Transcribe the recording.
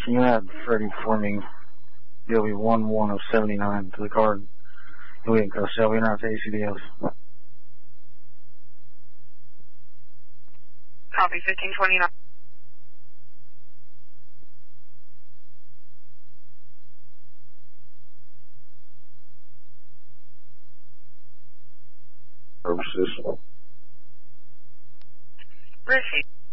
Can you add Freddie for me? He'll be 1-1 of 79 to the card. He'll be in Costello. We're not to ACDS. Copy 1529. Purposes. Receive.